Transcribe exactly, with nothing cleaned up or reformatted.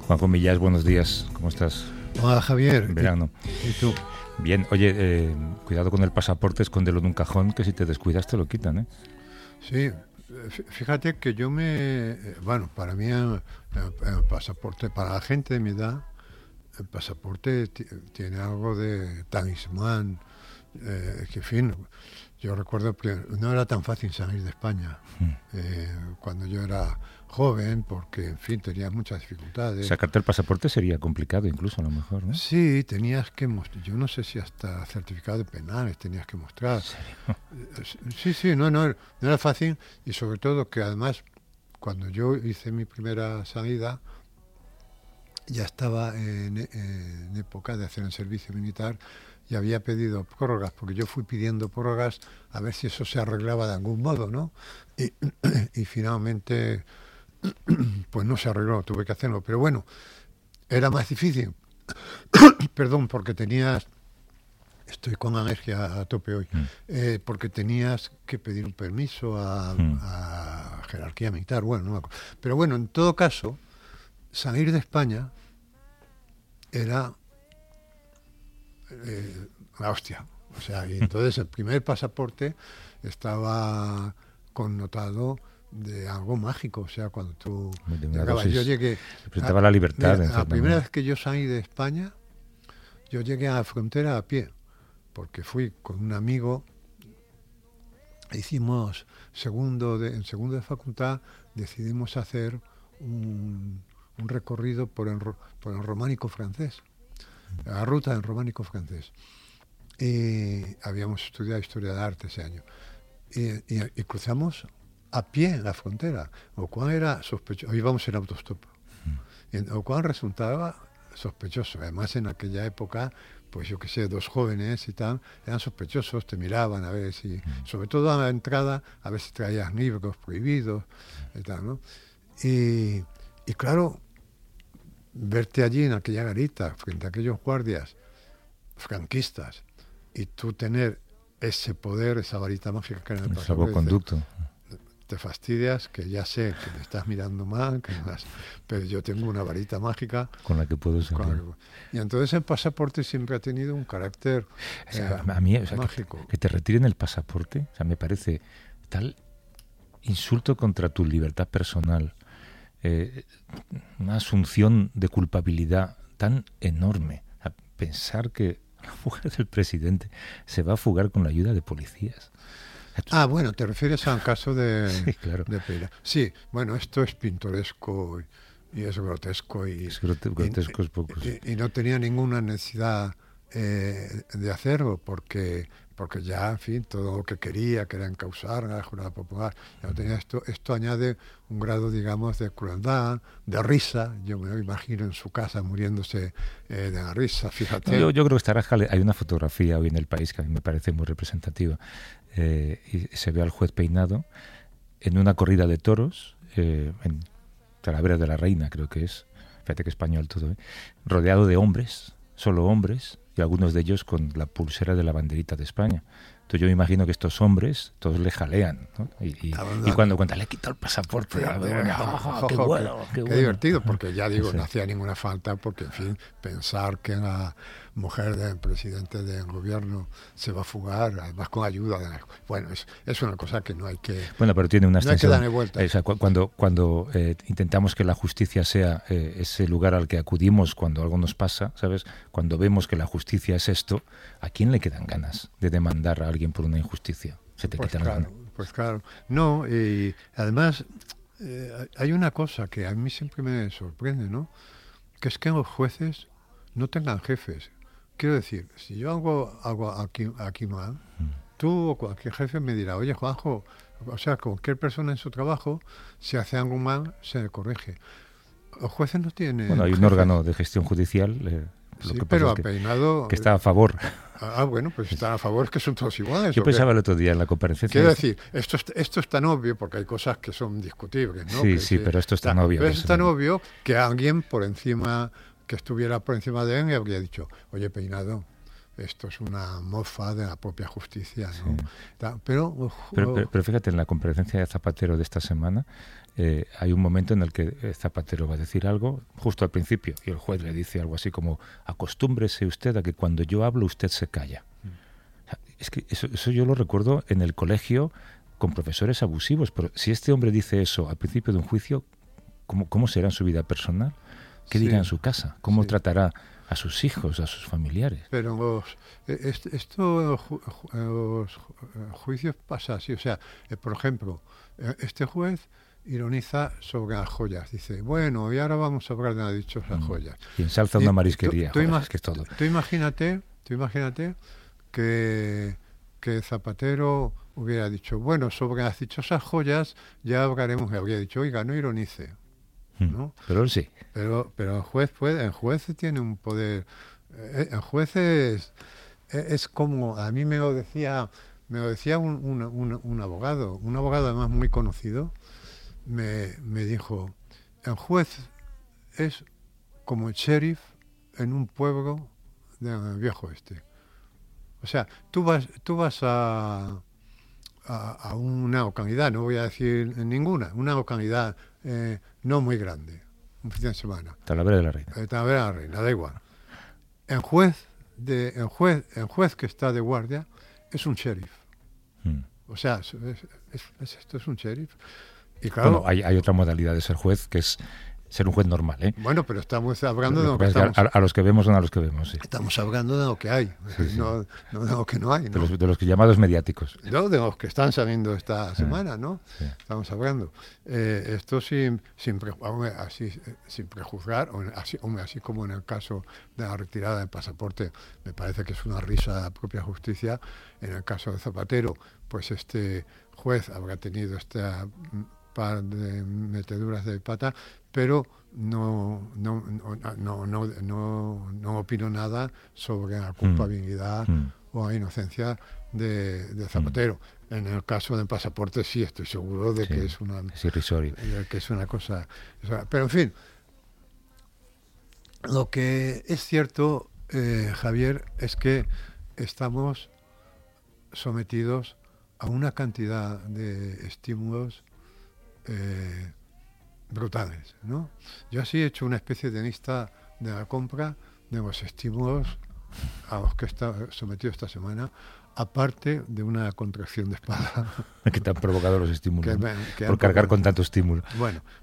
Juanjo Millás, buenos días, ¿cómo estás? Hola, Javier. En verano. ¿Y tú? Bien, oye, eh, cuidado con el pasaporte, escóndelo en un cajón, que si te descuidas te lo quitan, ¿eh? Sí, fíjate que yo me... Bueno, para mí el, el pasaporte, para la gente de mi edad, el pasaporte t- tiene algo de talismán, eh, que en fin, yo recuerdo que no era tan fácil salir de España mm. eh, cuando yo era joven, porque, en fin, tenía muchas dificultades. Sacarte el pasaporte sería complicado incluso, a lo mejor, ¿no? Sí, tenías que mostrar, yo no sé si hasta certificado de penales tenías que mostrar. ¿En serio? Sí, sí, no, no, no era fácil, y sobre todo que además, cuando yo hice mi primera salida, ya estaba en, en época de hacer el servicio militar y había pedido prórrogas, porque yo fui pidiendo prórrogas a ver si eso se arreglaba de algún modo, ¿no? Y, y finalmente, pues no se arregló, tuve que hacerlo. Pero bueno, era más difícil, perdón, porque tenías, estoy con alergia a tope hoy, mm. eh, porque tenías que pedir un permiso a, mm. a jerarquía militar, bueno, no me acuerdo. Pero bueno, en todo caso, salir de España era eh, la hostia. O sea, y entonces el primer pasaporte estaba connotado de algo mágico. O sea, cuando tú llegabas, yo llegué... Representaba la libertad. Mira, la primera vez que yo salí de España, yo llegué a la frontera a pie, porque fui con un amigo, hicimos segundo de, en segundo de facultad, decidimos hacer un... un recorrido por el, por el románico francés, la ruta del románico francés. Y habíamos estudiado historia de arte ese año. Y, y, y cruzamos a pie la frontera, lo cual era sospechoso. Íbamos en autostop. Y lo cual resultaba sospechoso. Además, en aquella época, pues yo qué sé, dos jóvenes y tal, eran sospechosos, te miraban a ver si, sobre todo a la entrada, a ver si traías libros prohibidos y tal, ¿no? Y, y claro, verte allí en aquella garita, frente a aquellos guardias franquistas, y tú tener ese poder, esa varita mágica que era el salvoconducto. Te fastidias, que ya sé que me estás mirando mal, que más, pero yo tengo una varita mágica con la que puedo salir. Y entonces el pasaporte siempre ha tenido un carácter o sea, eh, a mí, o sea, mágico. Que, que te retiren el pasaporte, o sea, me parece tal insulto contra tu libertad personal. Eh, una asunción de culpabilidad tan enorme, a pensar que la mujer del presidente se va a fugar con la ayuda de policías. Ah, bueno, te refieres a un caso de, sí, claro. de Peira. Sí, bueno, esto es pintoresco y, y es grotesco y, es grote- grotesco y, es poco, sí. y, y no tenía ninguna necesidad eh, de hacerlo porque porque ya, en fin, todo lo que quería, que era encausar a la Junta Popular, ya no tenía esto. Esto añade un grado, digamos, de crueldad, de risa. Yo me lo imagino en su casa muriéndose eh, de la risa, fíjate. Yo, yo creo que estará, hay una fotografía hoy en El País que a mí me parece muy representativa. Eh, y se ve al juez peinado en una corrida de toros, eh, en Talavera de la Reina, creo que es, fíjate que español todo, ¿eh? Rodeado de hombres, solo hombres, y algunos de ellos con la pulsera de la banderita de España. Entonces yo me imagino que estos hombres todos le jalean, ¿no? Y, y, y cuando cuenta, le he quitado el pasaporte, pero, pero, pero, oh, jo, jo, qué jo, bueno, qué, qué, qué bueno. divertido, porque ya digo, sí. no hacía ninguna falta, porque en fin, pensar que la mujer del presidente del gobierno se va a fugar, además con ayuda de la... Bueno, es, es una cosa que no hay que... Bueno, pero tiene una extensión. No hay que darle vuelta. O sea, cu- cuando cuando eh, intentamos que la justicia sea eh, ese lugar al que acudimos cuando algo nos pasa, ¿sabes? Cuando vemos que la justicia es esto, ¿a quién le quedan ganas de demandar a alguien por una injusticia? Se te Pues quitan claro, las ganas. pues claro. No, y además eh, hay una cosa que a mí siempre me sorprende, ¿no? Que es que los jueces no tengan jefes. Quiero decir, si yo hago algo aquí, aquí mal, mm. tú o cualquier jefe me dirá, oye, Juanjo, o sea, cualquier persona en su trabajo, si hace algo mal, se le corrige. Los jueces no tienen... Bueno, hay un jefes. órgano de gestión judicial, eh, lo sí, que pero pasa ha es que, peinado... que está a favor. Ah, bueno, pues están a favor, es que son todos iguales. Yo pensaba el otro día en la comparecencia. Quiero decir, esto es, esto es tan obvio, porque hay cosas que son discutibles, ¿no? Sí, que sí, se, pero esto es tan ta, obvio. Pero es tan obvio que alguien por encima, que estuviera por encima de él, le habría dicho, oye, Peinado, esto es una mofa de la propia justicia, ¿no? Sí. Ta- Pero, uh, Pero, pero, pero fíjate, en la comparecencia de Zapatero de esta semana eh, hay un momento en el que eh, Zapatero va a decir algo justo al principio y el juez le dice algo así como: acostúmbrese usted a que cuando yo hablo usted se calla. O sea, es que eso, eso yo lo recuerdo en el colegio con profesores abusivos, pero si este hombre dice eso al principio de un juicio, ¿cómo, cómo será en su vida personal? ¿Qué Sí, dirá en su casa? ¿Cómo sí. tratará a sus hijos, a sus familiares? Pero los, eh, est- esto, ju- ju- eh, los ju- juicios pasa así. O sea, eh, por ejemplo, eh, este juez ironiza sobre las joyas. Dice, bueno, y ahora vamos a hablar de las dichosas Mm. joyas. Y ensalza Y una tú- marisquería. tú Joder, ima- es que es todo. tú imagínate, tú imagínate que, que Zapatero hubiera dicho, bueno, sobre las dichosas joyas ya hablaremos. Y habría dicho, oiga, no ironice, Mm. ¿no? Pero él sí. Pero, pero el juez puede, el juez tiene un poder. eh, El juez es, es es como, a mí me lo decía, me lo decía un, un- un- un abogado, un abogado además muy conocido, me, me dijo, el juez es como el sheriff en un pueblo del viejo oeste. O sea, tú vas, tú vas a, a, a una localidad, no voy a decir ninguna, una localidad eh, no muy grande, un fin de semana. Talavera de la Reina. Eh, Talavera de la Reina, da igual. El juez, de, el, juez, el juez que está de guardia es un sheriff. Mm. O sea, es, es- es- es- esto es un sheriff. Y claro, Bueno, hay, hay otra modalidad de ser juez, que es ser un juez normal, ¿eh? bueno, pero estamos hablando de Lo lo que que pasa es que estamos, a, a los que vemos son a los que vemos, sí. estamos hablando de lo que hay, Sí, sí. No, no de lo que no hay, De ¿no? los, de los que llamados mediáticos. No, de los que están saliendo esta semana, ¿no? Sí. Estamos hablando. Eh, esto sin, sin, pre- hombre, así, eh, sin prejuzgar, o así, hombre, así como en el caso de la retirada del pasaporte, me parece que es una risa de la propia justicia. En el caso de Zapatero, pues este juez habrá tenido esta mm, par de meteduras de pata, pero no, no, no, no, no, no, no opino nada sobre la culpabilidad Mm. o la inocencia de, de Zapatero. En el caso del pasaporte sí estoy seguro de Sí, que es una es irrisorio. de que es una cosa, o sea, pero en fin, lo que es cierto, eh, Javier, es que estamos sometidos a una cantidad de estímulos eh, brutales, ¿no? Yo así he hecho una especie de lista de la compra de los estímulos a los que está sometido esta semana, aparte de una contracción de espada Que te han provocado los estímulos, que ¿no? me- que Por han cargar provocado. con tanto estímulo. Bueno,